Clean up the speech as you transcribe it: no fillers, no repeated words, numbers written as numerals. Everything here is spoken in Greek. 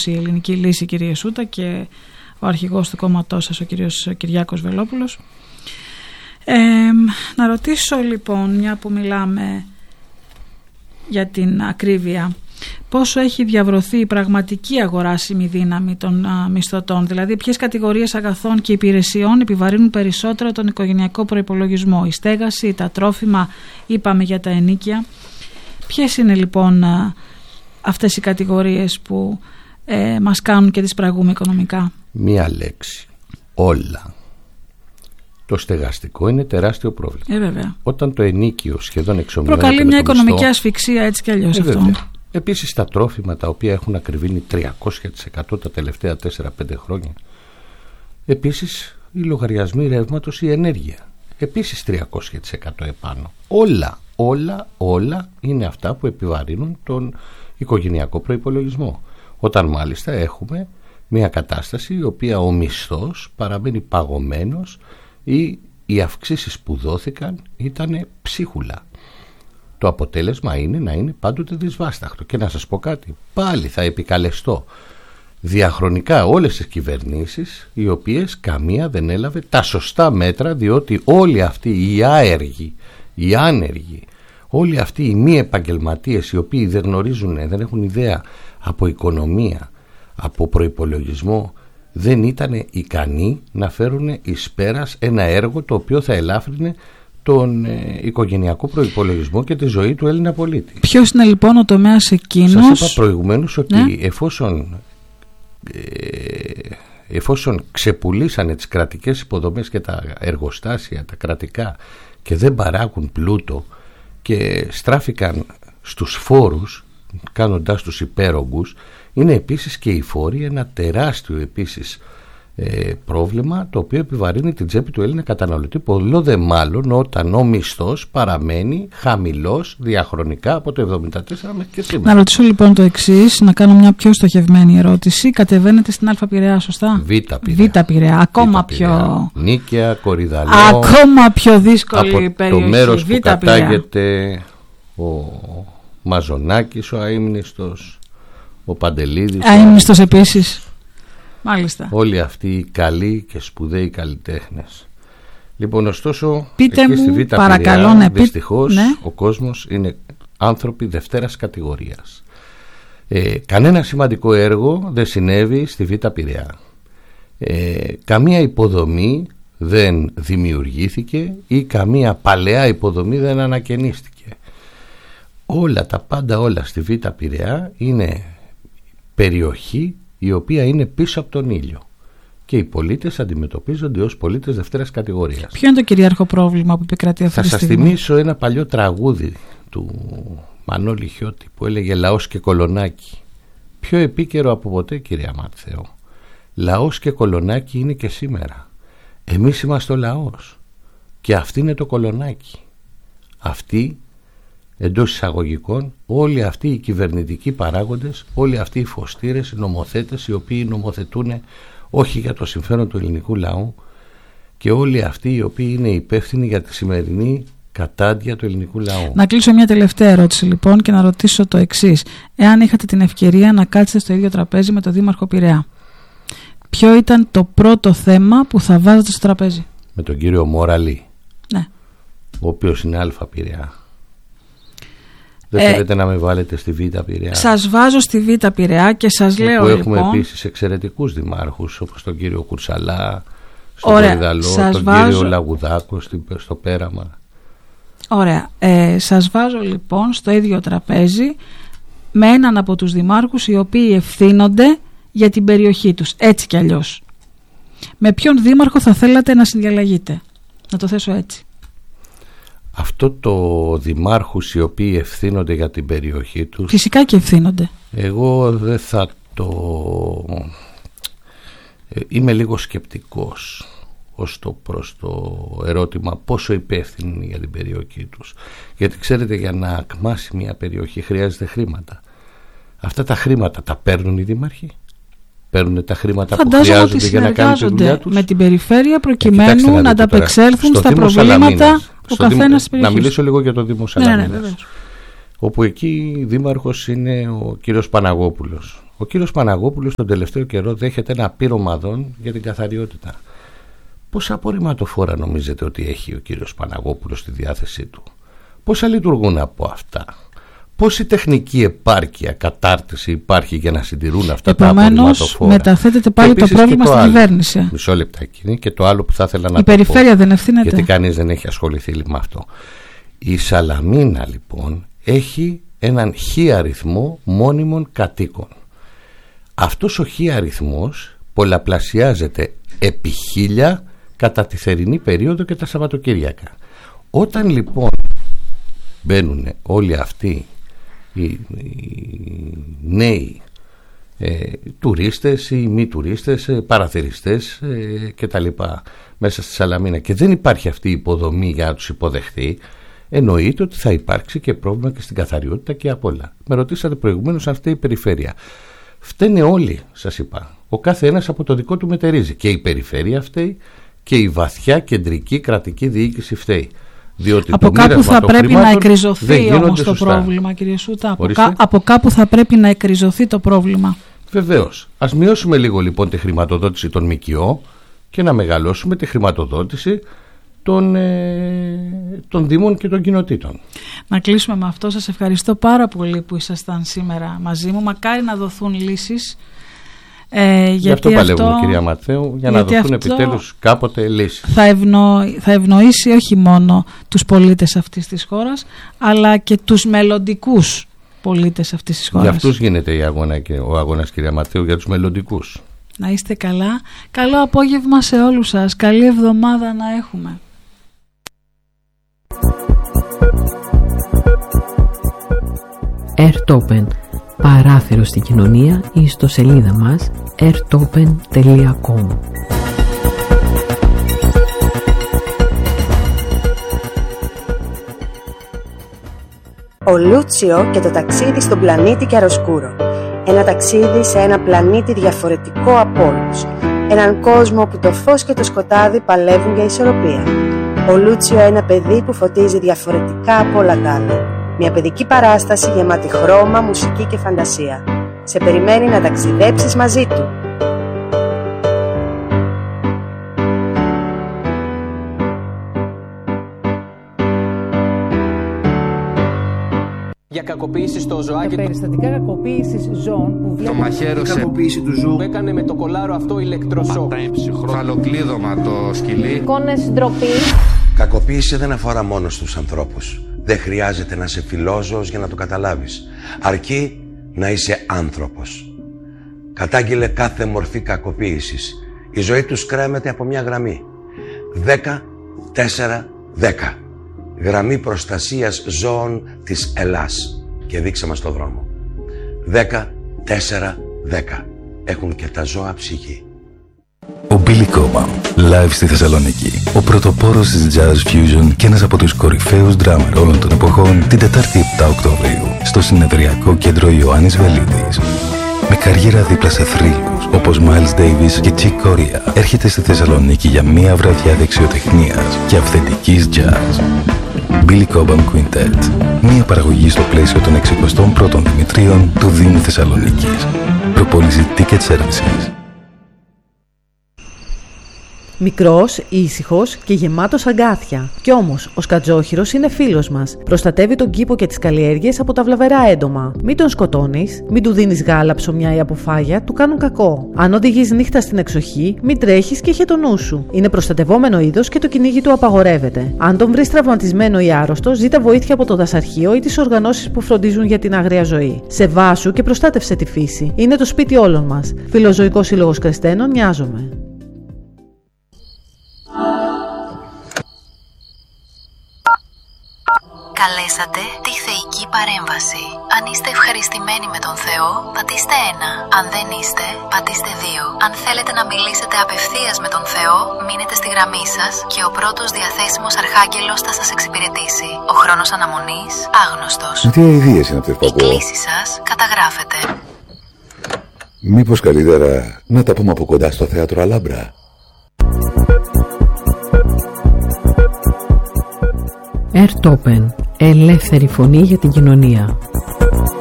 η Ελληνική Λύση, κύριε Σούτα, και ο αρχηγός του κόμματός σας, ο κύριος Κυριάκος Βελόπουλος. Να ρωτήσω λοιπόν, μια που μιλάμε για την ακρίβεια, πόσο έχει διαβρωθεί η πραγματική αγοράσιμη δύναμη των μισθωτών, δηλαδή ποιες κατηγορίες αγαθών και υπηρεσιών επιβαρύνουν περισσότερο τον οικογενειακό προϋπολογισμό? Η στέγαση, τα τρόφιμα, είπαμε για τα ενοίκια. Ποιες είναι λοιπόν αυτές οι κατηγορίες που μας κάνουν και τις πραγούμε οικονομικά? Μία λέξη: όλα. Το στεγαστικό είναι τεράστιο πρόβλημα. Βέβαια. Όταν το ενοίκιο σχεδόν εξομοιώνεται, προκαλεί μια οικονομική ασφυξία, έτσι κι αλλιώς αυτό. Βέβαια. Επίσης τα τρόφιμα, τα οποία έχουν ακριβήνει 300% τα τελευταία 4-5 χρόνια. Επίσης οι λογαριασμοί ρεύματος, η ενέργεια, επίσης 300% επάνω. Όλα είναι αυτά που επιβαρύνουν τον οικογενειακό προϋπολογισμό. Όταν μάλιστα έχουμε μια κατάσταση η οποία ο μισθός παραμένει παγωμένος ή οι αυξήσεις που δόθηκαν ήταν ψίχουλα. Το αποτέλεσμα είναι να είναι πάντοτε δυσβάσταχτο. Και να σας πω κάτι, πάλι θα επικαλεστώ διαχρονικά όλες τις κυβερνήσεις, οι οποίες καμία δεν έλαβε τα σωστά μέτρα, διότι όλοι αυτοί οι άεργοι, οι άνεργοι, όλοι αυτοί οι μη επαγγελματίες, οι οποίοι δεν γνωρίζουν, δεν έχουν ιδέα από οικονομία, από προϋπολογισμό, δεν ήταν ικανοί να φέρουν εις πέρας ένα έργο το οποίο θα ελάφρυνε τον οικογενειακό προϋπολογισμό και τη ζωή του Έλληνα πολίτη. Ποιος είναι λοιπόν ο τομέας εκείνος? Σας είπα προηγουμένως ότι εφόσον ξεπουλήσανε τις κρατικές υποδομές και τα εργοστάσια, τα κρατικά, και δεν παράγουν πλούτο και στράφηκαν στους φόρους, κάνοντάς τους υπέρογκους, είναι επίσης και οι φόροι ένα τεράστιο επίσης πρόβλημα, το οποίο επιβαρύνει την τσέπη του Έλληνα καταναλωτή, πολλό δε μάλλον όταν ο μισθός παραμένει χαμηλός διαχρονικά από το 1974 μέχρι και σήμερα. Να ρωτήσω λοιπόν το εξής, να κάνω μια πιο στοχευμένη ερώτηση. Κατεβαίνετε στην Α Πειραιά, σωστά? Β Πειραιά, ακόμα πιο Νίκαια, Κορυδαλό, ακόμα πιο δύσκολη περιοχή. Το μέρος που κατάγεται ο Μαζονάκης, ο Αείμνηστος, ο Παντελίδης, Αείμνηστος επίσης. Μάλιστα. Όλοι αυτοί οι καλοί και σπουδαίοι καλλιτέχνες. Λοιπόν, ωστόσο, πείτε εκεί στη Β' Πειραιά, δυστυχώς, ο κόσμος είναι άνθρωποι δευτέρας κατηγορίας. Κανένα σημαντικό έργο δεν συνέβη στη Β' Πειραιά. Καμία υποδομή δεν δημιουργήθηκε ή καμία παλαιά υποδομή δεν ανακαινίστηκε. Τα πάντα όλα στη Β' Πειραιά είναι περιοχή η οποία είναι πίσω από τον ήλιο και οι πολίτες αντιμετωπίζονται ως πολίτες δευτέρας κατηγορίας. Ποιο είναι το κυρίαρχο πρόβλημα που επικρατεί αυτή τη στιγμή? Θα σας θυμίσω ένα παλιό τραγούδι του Μανώλη Χιώτη που έλεγε «Λαός και κολονάκι». Πιο επίκαιρο από ποτέ, κυρία Μάτθεο. Λαός και κολονάκι είναι και σήμερα. Εμείς είμαστε ο λαός και αυτή είναι το κολονάκι. Αυτοί, εντός εισαγωγικών, όλοι αυτοί οι κυβερνητικοί παράγοντες, όλοι αυτοί οι φωστήρες, οι νομοθέτες, οι οποίοι νομοθετούν όχι για το συμφέρον του ελληνικού λαού, και όλοι αυτοί οι οποίοι είναι υπεύθυνοι για τη σημερινή κατάντια του ελληνικού λαού. Να κλείσω μια τελευταία ερώτηση λοιπόν και να ρωτήσω το εξής. Εάν είχατε την ευκαιρία να κάτσετε στο ίδιο τραπέζι με τον Δήμαρχο Πειραιά, ποιο ήταν το πρώτο θέμα που θα βάζατε στο τραπέζι? Με τον κύριο Μοραλή, ο οποίος είναι Α Πειραιά. Δεν θέλετε να με βάλετε στη Β' Πειραιά? Σας βάζω στη Β' Πειραιά και σας λέω λοιπόν. Έχουμε επίσης εξαιρετικούς δημάρχους, όπως τον κύριο Κουρσαλά, στον Κορυδαλό, τον κύριο Λαγουδάκο στο Πέραμα. Ωραία. Σας βάζω λοιπόν στο ίδιο τραπέζι με έναν από τους δημάρχους οι οποίοι ευθύνονται για την περιοχή τους, έτσι κι αλλιώς. Με ποιον δήμαρχο θα θέλατε να συνδιαλλαγείτε? Να το θέσω έτσι. Αυτό το δημάρχους οι οποίοι ευθύνονται για την περιοχή τους, φυσικά και ευθύνονται. Εγώ δεν θα το... Είμαι λίγο σκεπτικός προς το ερώτημα πόσο υπεύθυνοι είναι για την περιοχή τους. Γιατί ξέρετε, για να ακμάσει μια περιοχή χρειάζεται χρήματα. Αυτά τα χρήματα τα παίρνουν οι δήμαρχοι? Παίρνουν τα χρήματα που χρειάζονται για να κάνουν τη δουλειά τους με την περιφέρεια προκειμένου να ανταπεξέλθουν στα προβλήματα ο καθένας της περιοχής. Να μιλήσω λίγο για το Δήμο Σαλαμίνας, όπου εκεί δήμαρχος είναι ο κύριος Παναγόπουλος, Ο κύριος Παναγόπουλος τον τελευταίο καιρό δέχεται ένα πείρωμα αδών για την καθαριότητα. Πόσα απορριμματοφόρα νομίζετε ότι έχει ο κύριος Παναγόπουλος στη διάθεσή του? Πόσα λειτουργούν από αυτά? Πόση τεχνική επάρκεια, κατάρτιση υπάρχει για να συντηρούν αυτά τα απορριμματοφόρα? Επομένως μεταθέτεται πάλι το πρόβλημα στην κυβέρνηση. Μισό λεπτάκι. Και το άλλο που θα ήθελα να η περιφέρεια δεν ευθύνεται. Γιατί κανείς δεν έχει ασχοληθεί με αυτό. Η Σαλαμίνα λοιπόν έχει έναν χ αριθμό μόνιμων κατοίκων. Αυτός ο χ αριθμός πολλαπλασιάζεται επί 1000 κατά τη θερινή περίοδο και τα Σαββατοκύριακα. Όταν λοιπόν μπαίνουν όλοι αυτοί οι νέοι τουρίστες ή μη τουρίστες, παραθεριστές και τα λοιπά μέσα στη Σαλαμίνα και δεν υπάρχει αυτή η υποδομή για να τους υποδεχθεί, εννοείται ότι θα υπάρξει και πρόβλημα και στην καθαριότητα και απ' όλα. Με ρωτήσατε προηγουμένως αν φταίει η περιφέρεια. Φταίνε όλοι, σας είπα. Ο κάθε ένας από το δικό του μετερίζει. Και η περιφέρεια φταίει και η βαθιά κεντρική κρατική διοίκηση φταίει. Διότι από κάπου θα πρέπει να εκριζωθεί όμως το πρόβλημα, κύριε Σούτα. Από κάπου θα πρέπει να εκριζωθεί το πρόβλημα. Βεβαίως. Ας μειώσουμε λίγο λοιπόν τη χρηματοδότηση των ΜΚΟ και να μεγαλώσουμε τη χρηματοδότηση των Δήμων και των κοινοτήτων. Να κλείσουμε με αυτό. Σας ευχαριστώ πάρα πολύ που ήσασταν σήμερα μαζί μου. Μακάρι να δοθούν λύσεις. Γι' αυτό παλεύουμε, κυρία Ματθαίου, για να δοθούν επιτέλους κάποτε λύσεις. Θα ευνοήσει όχι μόνο τους πολίτες αυτής της χώρας, αλλά και τους μελλοντικούς πολίτες αυτής της χώρας. Για αυτούς γίνεται ο αγώνας, κυρία Ματθαίου, για τους μελλοντικούς. Να είστε καλά. Καλό απόγευμα σε όλους σας. Καλή εβδομάδα να έχουμε. Airtopen, παράθυρο στην κοινωνία, η ιστοσελίδα μας airtopen.com. Ο Λούτσιο και το ταξίδι στον πλανήτη Κιαροσκούρο. Ένα ταξίδι σε ένα πλανήτη διαφορετικό από όλους. Έναν κόσμο όπου το φως και το σκοτάδι παλεύουν για ισορροπία. Ο Λούτσιο, ένα παιδί που φωτίζει διαφορετικά από όλα τα άλλα. Μια παιδική παράσταση γεμάτη χρώμα, μουσική και φαντασία. Σε περιμένει να ταξιδέψεις μαζί του. Για κακοποίηση στο ζωάκι. Για περιστατικά κακοποίησης ζώων που το μαχαίρωσε. Κακοποίηση του ζώου. Που έκανε με το κολάρο αυτό ηλεκτροσόκ. Φαλοκλείδωμα το σκυλί. Εικόνες ντροπή. Κακοποίηση δεν αφορά μόνο στους ανθρώπους. Δεν χρειάζεται να είσαι φιλόζωος για να το καταλάβεις. Αρκεί να είσαι άνθρωπος. Κατάγγειλε κάθε μορφή κακοποίησης. Η ζωή τους κρέμεται από μια γραμμή. 10-4-10. Γραμμή προστασίας ζώων της Ελλάς. Και δείξε μας το δρόμο. 10-4-10. Έχουν και τα ζώα ψυχή. Ο Billy Cobham, live στη Θεσσαλονίκη. Ο πρωτοπόρος της Jazz Fusion και ένας από τους κορυφαίους drummer όλων των εποχών, την Τετάρτη 7 Οκτωβρίου, στο Συνεδριακό Κέντρο Ιωάννης Βελίδης. Με καριέρα δίπλα σε θρύλους όπως Miles Davis και Chick Corea, έρχεται στη Θεσσαλονίκη για μία βραδιά δεξιοτεχνίας και αυθεντικής jazz. Billy Cobham Quintet. Μία παραγωγή στο πλαίσιο των 61ων Δημητρίων του Δήμου Θεσσαλονίκης. Προπόληση Ticket Services. Μικρός, ήσυχος και γεμάτος αγκάθια. Κι όμως, ο σκατζόχυρος είναι φίλος μας. Προστατεύει τον κήπο και τις καλλιέργειες από τα βλαβερά έντομα. Μην τον σκοτώνεις, μην του δίνεις γάλα, ψωμιά ή αποφάγια, του κάνουν κακό. Αν οδηγείς νύχτα στην εξοχή, μην τρέχεις και είχε το νου σου. Είναι προστατευόμενο είδος και το κυνήγι του απαγορεύεται. Αν τον βρεις τραυματισμένο ή άρρωστο, ζήτα βοήθεια από το δασαρχείο ή τις οργανώσεις που φροντίζουν για την άγρια ζωή. Σεβάσου και προστάτευσε τη φύση. Είναι το σπίτι όλων μας. Φιλοζωικός Σύλλογος Κρεστένων, νοιάζομαι. Καλέσατε τη θεϊκή παρέμβαση. Αν είστε ευχαριστημένοι με τον Θεό, πατήστε 1. Αν δεν είστε, πατήστε 2. Αν θέλετε να μιλήσετε απευθείας με τον Θεό, μείνετε στη γραμμή σας και ο πρώτος διαθέσιμος αρχάγγελος θα σας εξυπηρετήσει. Ο χρόνος αναμονής άγνωστος. Τι αηδίες είναι αυτές που ακούω? Η κλήση σας καταγράφεται. Μήπως καλύτερα να τα πούμε από κοντά στο θέατρο Αλάμπρα? Airtopen, ελεύθερη φωνή για την κοινωνία.